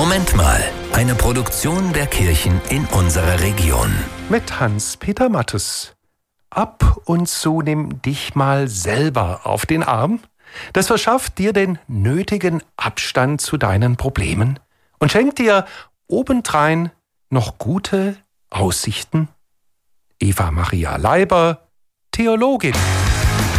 Moment mal, eine Produktion der Kirchen in unserer Region. Mit Hans-Peter Mattes. Ab und zu nimm dich mal selber auf den Arm. Das verschafft dir den nötigen Abstand zu deinen Problemen und schenkt dir obendrein noch gute Aussichten. Eva Maria Leiber, Theologin.